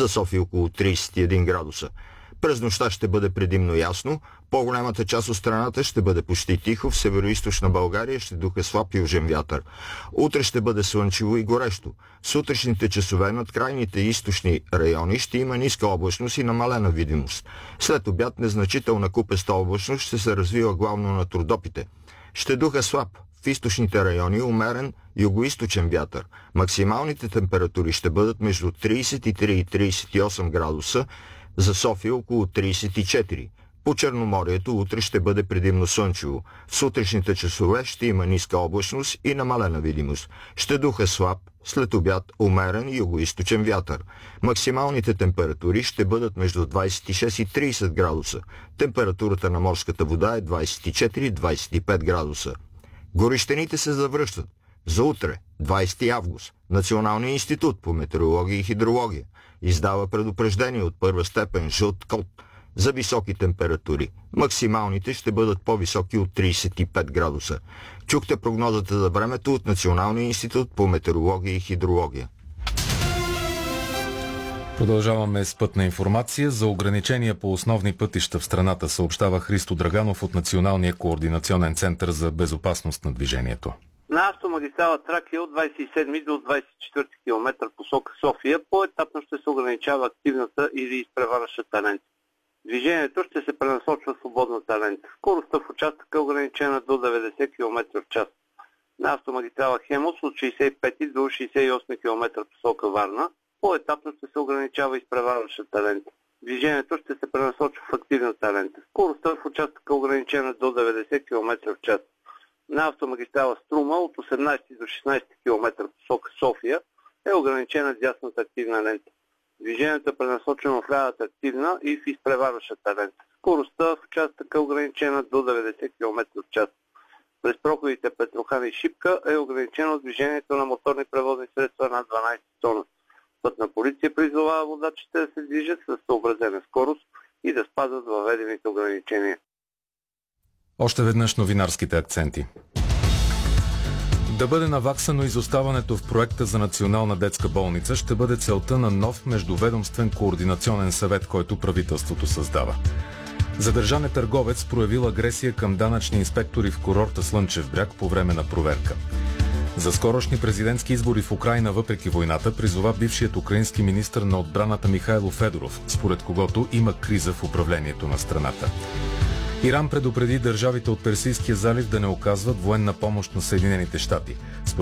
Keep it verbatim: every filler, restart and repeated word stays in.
за София около тридесет и един градуса. През нощта ще бъде предимно ясно, по-голямата част от страната ще бъде почти тихо, в североизточна България ще духа слаб южен вятър. Утре ще бъде слънчево и горещо. В сутрешните часове над крайните източни райони ще има ниска облачност и намалена видимост. След обяд незначителна купеста облачност ще се развива главно на Родопите. Ще духа слаб. В източните райони умерен югоизточен вятър. Максималните температури ще бъдат между тридесет и три и тридесет и осем градуса, за София около тридесет и четири. По Черноморието утре ще бъде предимно слънчево. В сутрешните часове ще има ниска облачност и намалена видимост. Ще духа слаб, след обяд умерен югоизточен вятър. Максималните температури ще бъдат между двадесет и шест и тридесет градуса. Температурата на морската вода е двадесет и четири до двадесет и пет градуса. Горещените се завръщат. За утре, двадесети август, Националният институт по метеорология и хидрология издава предупреждение от първа степен жълт код за високи температури. Максималните ще бъдат по-високи от тридесет и пет градуса. Чухте прогнозата за времето от Националния институт по метеорология и хидрология. Продължаваме с пътна информация. За ограничения по основни пътища в страната съобщава Христо Драганов от Националния координационен център за безопасност на движението. На автомагистрала Тракия от двадесет и седми до двадесет и четвърти километър посока София по-етапно ще се ограничава активната или изпреварващата лента. Движението ще се пренасочва в свободната лента. Скоростта в участъка е ограничена до деветдесет километра в час. На автомагистрала Хемос от шейсет и пети до шейсет и осми километър посока Варна по-етапно ще се ограничава изпреварващата лента. Движението ще се пренасочва в активната лента. Скоростта в участъка е ограничена до деветдесет километра в час. На автомагистрала Струма от осемнадесети до шестнадесети километър посока София е ограничена дясната активна лента. Движението е пренасочено в лявата активна и в изпреварващата лента. Скоростта в участъка е ограничена до деветдесет километра в час. През проходите Петрохан и Шипка е ограничено движението на моторни превозни средства над дванадесет тона. Пътна полиция призовава водачите да се движат с съобразена скорост и да спазват въведените ограничения. Още веднъж новинарските акценти. Да бъде наваксано изоставането в проекта за Национална детска болница ще бъде целта на нов междуведомствен координационен съвет, който правителството създава. Задържан е търговец, проявил агресия към данъчни инспектори в курорта Слънчев бряг по време на проверка. За скорошни президентски избори в Украйна въпреки войната призова бившият украински министър на отбраната Михайло Федоров, според когото има криза в управлението на страната. Иран предупреди държавите от Персийския залив да не оказват военна помощ на Съединените щати.